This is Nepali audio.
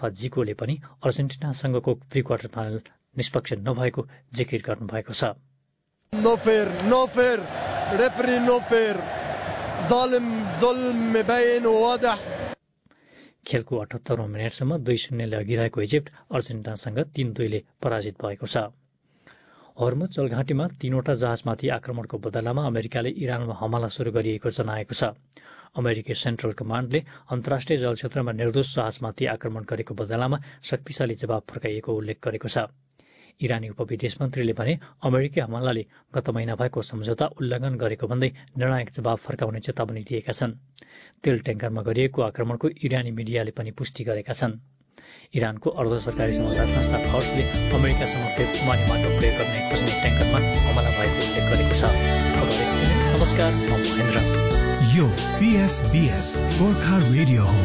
राफा जिकोले पनि अर्जेन्टिनासँगको प्री क्वार्टर फाइनल निष्पक्ष नभएको जिकिर गर्नुभएको छ। No fair, referee no fair, ظالم ظلم باين وواضح। खेलको 78औं मिनेटसम्म 2-0ले अघिरहेको इजिप्ट अर्जेन्टिनासँग 3-2ले पराजित भएको छ। हर्मुज जलघाटीमा 3वटा जहाजमाथि आक्रमणको बदलामा अमेरिकाले इरानमा हमला सुरु गरिएको जनाएको छ। अमेरिकी सेन्ट्रल कमान्डले अन्तर्राष्ट्रिय जलक्षेत्रमा निर्दोष जहाजमाथि आक्रमण गरेको बदलामा शक्तिशाली जवाब फर्काइएको उल्लेख गरेको छ। इरानी उपविदेश मन्त्रीले भने अमेरिकी हमलाले गत महिना भएको सम्झौता उल्लङ्घन गरेको भन्दै निर्णायक जवाब फर्काउने चेतावनी दिएका छन्। तेल ट्याङ्करमा गरिएको आक्रमणको इरानी मिडियाले पनि पुष्टि गरेका छन्। इरानको अर्ध सरकारी समाचार संस्था फर्सले अमेरिका समर्थित उमानी माटो प्रयोग गर्ने खोज्ने ट्याङ्करमा हमला भएको उल्लेख गरेको छ। नमस्कार, म महेन्द्र। यो PFBS गोर्खा रेडियो हो।